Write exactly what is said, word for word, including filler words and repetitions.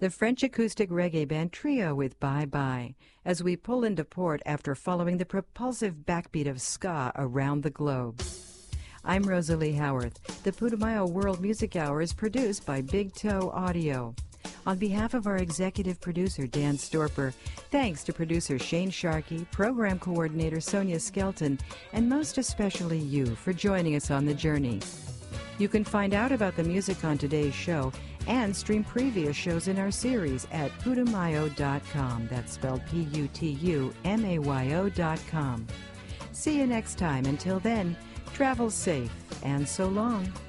the French acoustic reggae band Trio with Bye Bye, as we pull into port after following the propulsive backbeat of ska around the globe. I'm Rosalie Howarth. The Putumayo World Music Hour is produced by Big Toe Audio. On behalf of our executive producer, Dan Storper, thanks to producer Shane Sharkey, program coordinator Sonia Skelton, and most especially you for joining us on the journey. You can find out about the music on today's show and stream previous shows in our series at putumayo dot com. That's spelled P U T U M A Y O dot com. See you next time. Until then, travel safe and so long.